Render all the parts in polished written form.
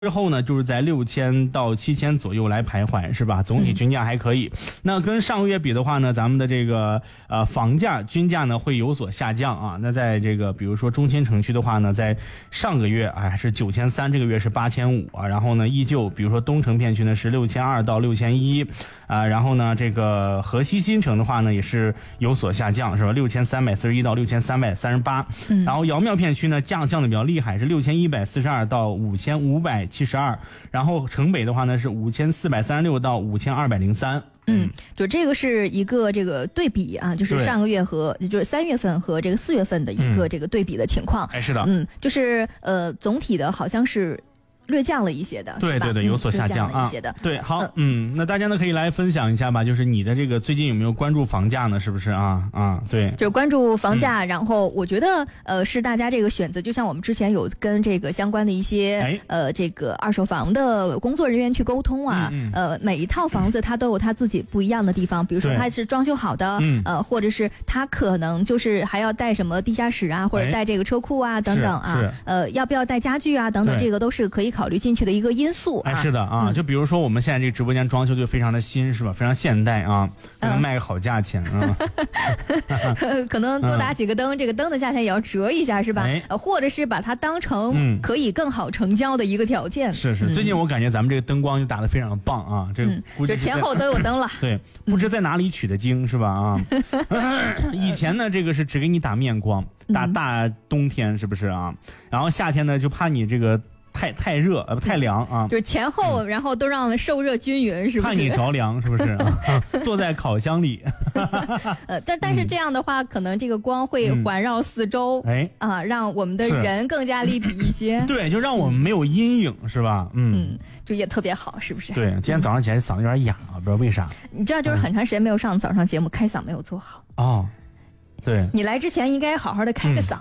之后呢，就是在6000到7000左右来徘徊，是吧？总体均价还可以。那跟上个月比的话呢，咱们的这个房价均价呢会有所下降啊。那在这个比如说中心城区的话呢，在上个月还是9300，这个月是8500啊。然后呢，依旧比如说东城片区呢是6200到6100啊。然后呢，这个河西新城的话呢也是有所下降，是吧？6341到6338。然后姚庙片区呢降的比较厉害，是6142到5572，然后城北的话呢是5436到5203。 就这个是一个这个对比啊，就是上个月和就是3月份和这个4月份的一个这个对比的情况。 是的， 就是总体的好像是略降了一些的， 对对对，有所下降啊。对，好，那大家呢可以来分享一下吧，就是你的这个最近有没有关注房价呢？是不是啊？对， 就是关注房价，然后我觉得是大家这个选择，就像我们之前有跟这个相关的一些这个二手房的工作人员去沟通啊，每一套房子它都有它自己不一样的地方，比如说它是装修好的，或者是它可能就是还要带什么地下室啊，或者带这个车库啊等等啊，要不要带家具啊等等，这个都是可以考虑进去的一个因素啊。 是的啊，就比如说我们现在这个直播间装修就非常的新，是吧？非常现代啊，能卖个好价钱啊。 可能多打几个灯，这个灯的价钱也要折一下，是吧？或者是把它当成可以更好成交的一个条件。 是，最近我感觉咱们这个灯光就打得非常棒啊，这估计就前后都有灯了。 对，不知在哪里取的经，是吧？啊，以前呢这个是只给你打面光，打大冬天是不是啊？然后夏天呢就怕你这个太热太凉啊， 就是前后然后都让受热均匀，是不是？ 怕你着凉，是不是？坐在烤箱里。 但是这样的话，可能这个光会环绕四周，让我们的人更加立体一些。 对，就让我们没有阴影，是吧？ 就也特别好，是不是？ 对，今天早上起来嗓子有点哑，不知道为啥。 你知道，就是很长时间没有上早上节目，开嗓没有做好。 对。 你来之前应该好好的开个嗓。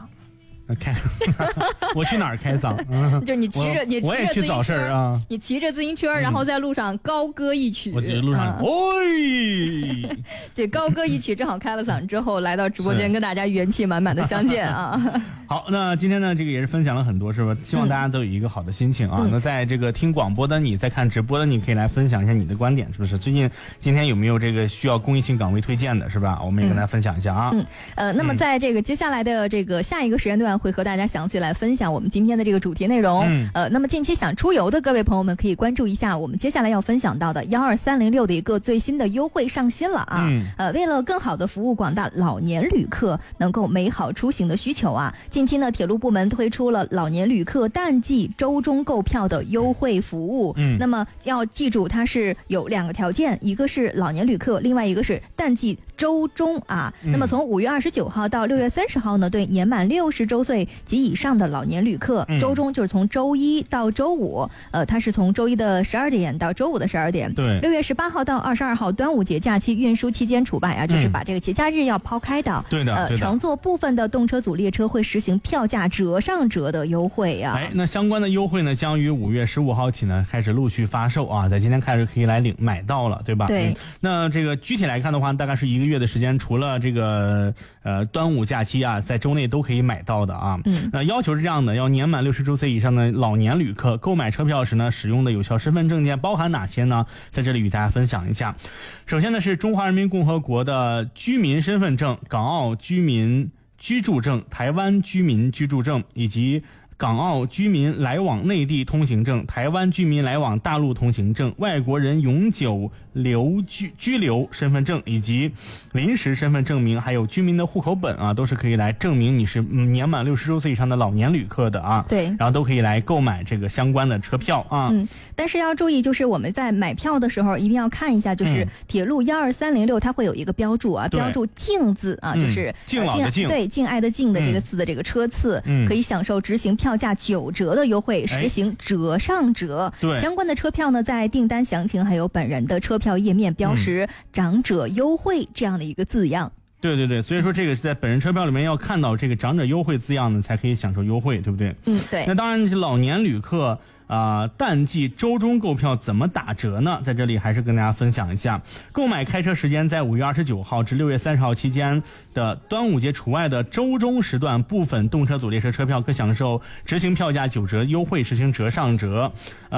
我去哪儿开嗓？ 就你骑着我也去早市啊。 你骑着自行车，然后在路上高歌一曲。 我骑路上， 这高歌一曲正好开了嗓之后，来到直播间跟大家元气满满的相见啊。 好，那今天呢，这个也是分享了很多，是吧？希望大家都有一个好的心情啊。那在这个听广播的你，在看直播的你，可以来分享一下你的观点，是不是？今天有没有这个需要公益性岗位推荐的，是吧？我们也跟大家分享一下啊。 那么在这个接下来的这个下一个时间段，会和大家详细来分享我们今天的这个主题内容。那么近期想出游的各位朋友们，可以关注一下我们接下来要分享到的12306的一个最新的优惠上新了啊。为了更好的服务广大老年旅客能够美好出行的需求啊，近期呢铁路部门推出了老年旅客淡季周中购票的优惠服务。那么要记住，它是有2个条件，一个是老年旅客，另外一个是淡季周中啊。那么从5月29号到6月30号呢，对年满60周岁及以上的老年旅客，周中就是从周一到周五，它是从周一的12点到周五的12点。 对 ，6月18号到22号端午节假期运输期间除外啊，就是把这个节假日要抛开的。 对的， 乘坐部分的动车组列车会实行票价折上折的优惠啊。 那相关的优惠呢，将于5月15号起呢开始陆续发售啊，在今天开始可以来买到了，对吧？ 对。 那这个具体来看的话，大概是1个月的时间，除了这个端午假期啊，在周内都可以买到的啊。要求是这样的，要年满60周岁以上的老年旅客购买车票时呢，使用的有效身份证件包含哪些呢？在这里与大家分享一下。首先呢是中华人民共和国的居民身份证、港澳居民居住证、台湾居民居住证，以及港澳居民来往内地通行证、台湾居民来往大陆通行证、外国人永久居留身份证以及临时身份证明，还有居民的户口本啊，都是可以来证明你是年满60周岁以上的老年旅客的啊。 对， 然后都可以来购买这个相关的车票啊。 但是要注意，就是我们在买票的时候一定要看一下，就是铁路12306它会有一个标注啊，标注敬字啊，就是敬老的敬， 对，敬爱的敬的这个字的这个车次，可以享受执行票价9折的优惠，实行折上折。 对， 相关的车票呢，在订单详情还有本人的车票页面标识长者优惠这样的一个字样。 对，所以说这个是在本人车票里面要看到这个长者优惠字样呢，才可以享受优惠，对不对？ 对。 那当然，老年旅客淡季周中购票怎么打折呢？在这里还是跟大家分享一下，购买开车时间在5月29号至6月30号期间的端午节除外的周中时段，部分动车组列车车票可享受执行票价9折优惠，实行折上折。